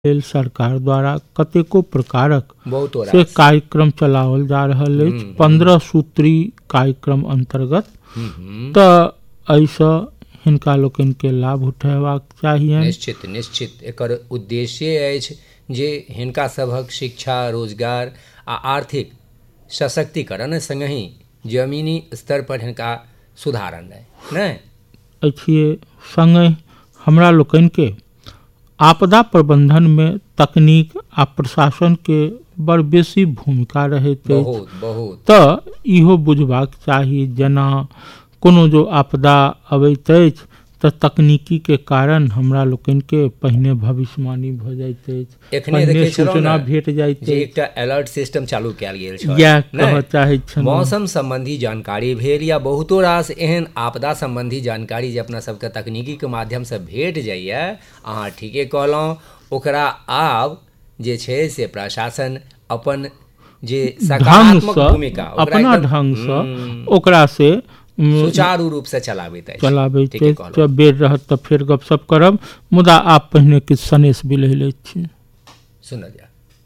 लेल सरकार द्वारा कतेको प्रकारक बहुत से कार्यक्रम चलाओल जा रहल अछि 15 सूत्री कार्यक्रम अंतर्गत। तऽ एहिसँ हिनका लोकनि के लाभ उठेबाक चाहिए। निश्चित निश्चित एकर उद्देश्य अछि जे हिनका सभक शिक्षा, रोजगार आ आर्थिक सशक्तिकरण संगहि जमीनी स्तर पर हिनका सुधार आननाइ नहि अछि। संगे हमरा लोकनि के आपदा प्रबंधन में तकनीक आ प्रशासन के बड़ बेसी भूमिका रहैत अछि। बहुत तऽ इहो बुझबाक चाही जेना कोनो जो आपदा अबैत अछि तऽ तकनीकी के कारण हमरा लोकनि के पहिने भविष्यवाणी भऽ जाइत अछि, पहिने सूचना भेट जाइत अछि। एकटा अलर्ट सिस्टम चालू कयल गेल छल, इएह कहऽ चाहैत छलहुँ। मौसम संबंधी जानकारी भेल या बहुतो रास एहन आपदा संबंधी जानकारी जे अपना सबके तकनीकी के माध्यम से भेट जाइए। अहाँ ठीके कहलहुँ, ओकरा आब जे छै से प्रशासन अपन जे सकारात्मक भूमिका अपना ढंग से ओकरा से सुचारू रूप से चलाबैत बेर रहत तऽ फेर गपशप करब। मुदा आप पहिने किछु सनेश बिलहि लैत छी, सुनल जाय।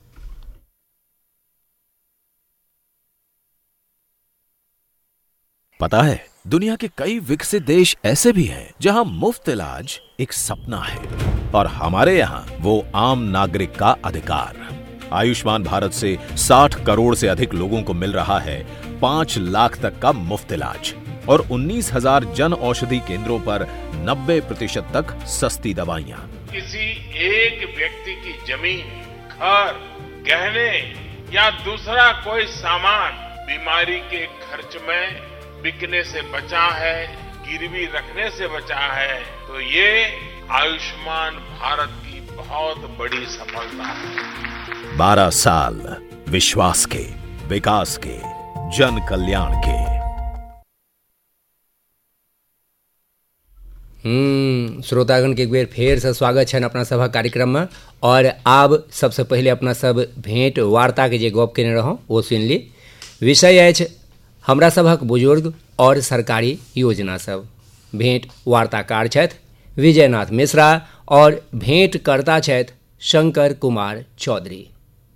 पता है दुनिया के कई विकसित देश ऐसे भी हैं जहां मुफ्त इलाज एक सपना है और हमारे यहाँ वो आम नागरिक का अधिकार। आयुष्मान भारत से 60 करोड़ से अधिक लोगों को मिल रहा है 5 लाख तक का मुफ्त इलाज और 19,000 जन औषधि केंद्रों पर 90% तक सस्ती दवाइयाँ। किसी एक व्यक्ति की जमीन, घर, गहने या दूसरा कोई सामान बीमारी के खर्च में बिकने से बचा है, गिरवी रखने से बचा है, तो ये आयुष्मान भारत की बहुत बड़ी सफलता है। 12 साल विश्वास के, विकास के, जन कल्याण के। श्रोतागण के एक बेर फेर से स्वागत है अपना सभा कार्यक्रम में। और आब सबसे पहले अपना सब भेंट वार्ता के जे गप केने रहौं वो सुन ली। विषय अछि हमरा सभक बुजुर्ग और सरकारी योजना सब। भेंट वार्ताकार छथि विजयनाथ मिश्रा और भेंट करता छथि शंकर कुमार चौधरी।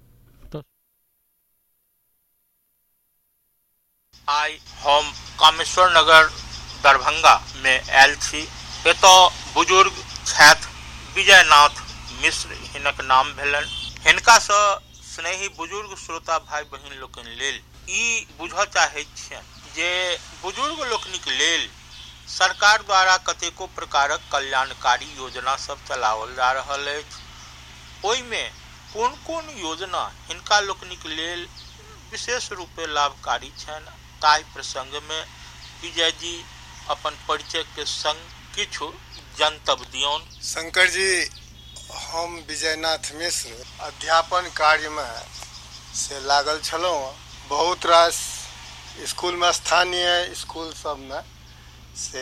आई हम कामेश्वर नगर दरभंगा में आयल छी। एतो बुजुर्ग छथि विजयनाथ मिश्र हिनक नाम भेलन। हिनका सँ स्नेही बुजुर्ग श्रोता भाई बहिन लोकनि लेल ई बुझऽ चाहैत छियनि जे बुजुर्ग लोकनिक लेल सरकार द्वारा कतेको प्रकारक कल्याणकारी योजना सब चलाओल जा रहल अछि। ओहिमे कोन कोन योजना हिनका लोकनिक लेल विशेष रूपे लाभकारी छनि, ताहि प्रसंग में विजय जी अपन परिचय के संग किछु जनतब दियौन। शंकर जी, हम विजयनाथ मिश्र अध्यापन कार्य में से लागल छलहुँ। बहुत रास स्कूल में, स्थानीय स्कूल सब में से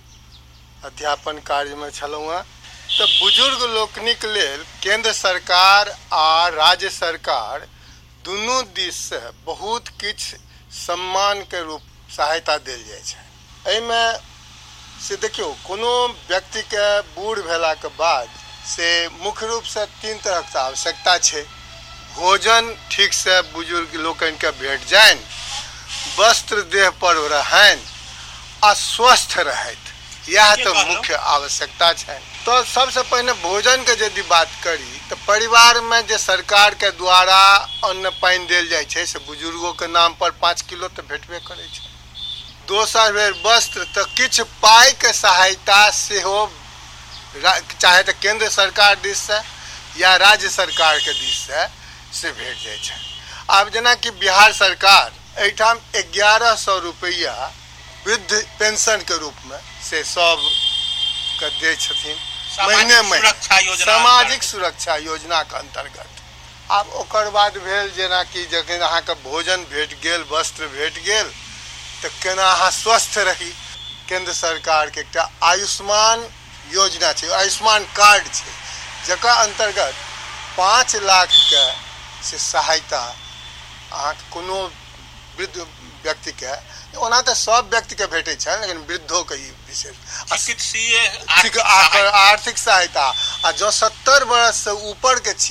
अध्यापन कार्य में छलहुँ। तो बुजुर्ग लोकनिक लेल केंद्र सरकार आ राज्य सरकार दुनू दिस से बहुत किछु सम्मान के रूप सहायता देल जाइ छै। एहिमे से देखियो कोनो व्यक्ति के बूढ़ भेला के बाद से मुख्य रूप से 3 तरह के आवश्यकता छै। भोजन ठीक से बुजुर्ग लोकनि के भेट जाइन, वस्त्र देह पर रहनि आ स्वस्थ रहथि, यह तो मुख्य आवश्यकता छै। तो सबसे पहले भोजन के यदि बात करी तो परिवार में जे सरकार के द्वारा अन्न पानि देल जाइ छै से बुजुर्गों के नाम पर 5 किलो तो भेटबे करै छै। दोसर बेर वस्त्र तो किछु पाई के सहायता सेहो चाहे तो केंद्र सरकार दिस से या राज्य सरकार के दिस से भेट जाइ छै। आब जेना कि बिहार सरकार एहिठाम 1100 रुपैया वृद्ध पेंशन के रूप में से सब के दै छथिन महीने में, सामाजिक सुरक्षा योजना के अंतर्गत। आब ओकर बाद भेल जेना कि जखन अहाँ के भोजन भेट गेल, वस्त्र भेट गेल, तो केना अहाँ स्वस्थ रही। केंद्र सरकार के एकटा आयुष्मान योजना छै, आयुष्मान कार्ड छै, जकर अंतर्गत 5 लाख के से सहायता अहाँ कोनो वृद्ध व्यक्ति के, ओना तो सब व्यक्ति के भेटे छै लेकिन वृद्धों के ई विशेष चिकित्सीय आर्थिक सहायता। आ जो 70 वर्ष से ऊपर के